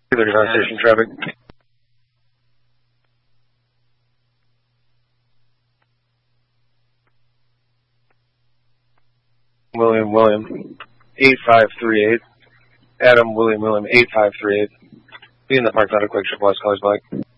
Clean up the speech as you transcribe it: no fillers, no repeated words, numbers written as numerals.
There's on station traffic. William, 8538. Adam, William, 8538. Be in the park, not a quick ship, West College Black.